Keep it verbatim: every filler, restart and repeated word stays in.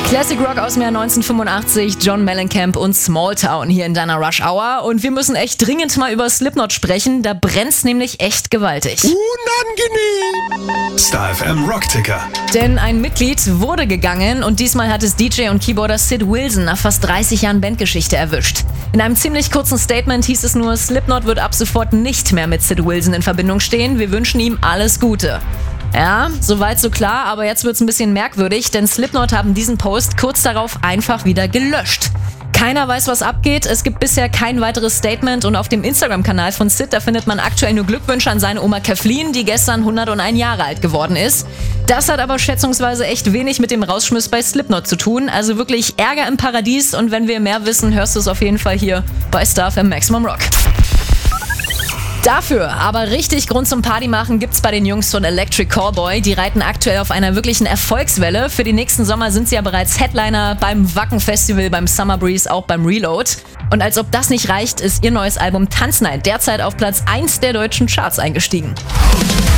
Classic Rock aus dem Jahr neunzehnhundertfünfundachtzig, John Mellencamp und Small Town hier in deiner Rush Hour. Und wir müssen echt dringend mal über Slipknot sprechen, da brennt's nämlich echt gewaltig. Unangenehm! Star F M Rockticker. Denn ein Mitglied wurde gegangen und diesmal hat es D J und Keyboarder Sid Wilson nach fast dreißig Jahren Bandgeschichte erwischt. In einem ziemlich kurzen Statement hieß es nur, Slipknot wird ab sofort nicht mehr mit Sid Wilson in Verbindung stehen, wir wünschen ihm alles Gute. Ja, soweit so klar, aber jetzt wird's ein bisschen merkwürdig, denn Slipknot haben diesen Post kurz darauf einfach wieder gelöscht. Keiner weiß, was abgeht, es gibt bisher kein weiteres Statement und auf dem Instagram-Kanal von Sid, da findet man aktuell nur Glückwünsche an seine Oma Kathleen, die gestern hunderteins Jahre alt geworden ist. Das hat aber schätzungsweise echt wenig mit dem Rausschmiss bei Slipknot zu tun, also wirklich Ärger im Paradies, und wenn wir mehr wissen, hörst du es auf jeden Fall hier bei Star F M Maximum Rock. Dafür aber richtig Grund zum Party machen gibt's bei den Jungs von Electric Callboy. Die reiten aktuell auf einer wirklichen Erfolgswelle. Für den nächsten Sommer sind sie ja bereits Headliner beim Wacken Festival, beim Summer Breeze, auch beim Reload. Und als ob das nicht reicht, ist ihr neues Album Tanznight derzeit auf Platz eins der deutschen Charts eingestiegen.